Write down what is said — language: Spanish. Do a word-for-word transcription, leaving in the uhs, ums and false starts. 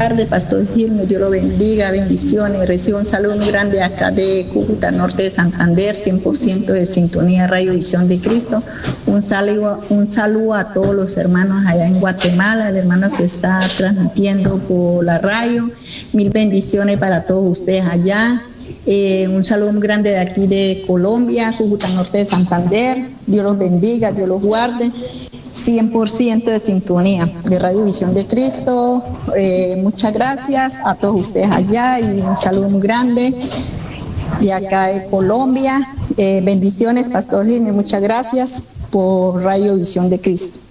tardes, Pastor Gilme, Dios lo bendiga, bendiciones. Recibo un saludo muy grande acá de Cúcuta, norte de Santander, cien por ciento de sintonía Radio Visión de Cristo. Un saludo, un saludo a todos los hermanos allá en Guatemala, el hermano que está transmitiendo por la radio. Mil bendiciones para todos ustedes allá. Eh, un saludo muy grande de aquí de Colombia, Cúcuta, norte de Santander. Dios los bendiga, Dios los guarde. cien por ciento de sintonía de Radio Visión de Cristo. Eh, muchas gracias a todos ustedes allá y un saludo muy grande de acá de Colombia. Eh, bendiciones, Pastor Gilme, muchas gracias por Radio Visión de Cristo.